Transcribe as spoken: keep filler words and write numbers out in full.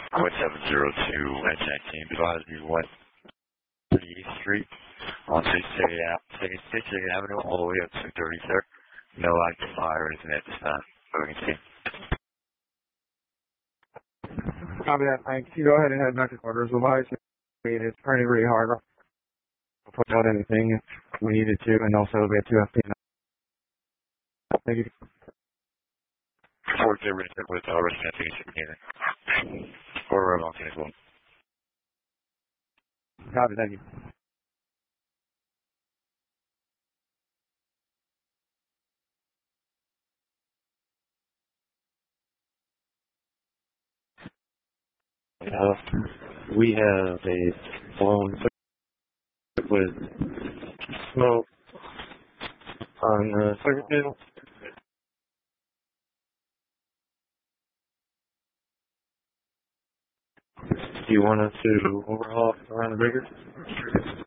Point seven zero two, Edge nineteen, advise me one thirty-eighth Street on sixty-eighth Avenue, all the way up to thirty, sir. No active fire or anything at this time. Moving scene. Copy that, thanks. You go ahead and head back to quarters. Advise me it's pretty, really hard. We'll put out anything if we needed to, and also we have two F P N. Thank you. Four zero with uh, resident again. Or uh, as well. Copy, thank you. Uh, we have a blown with smoke on the circuit panel. Do you want us to overhaul around the breaker?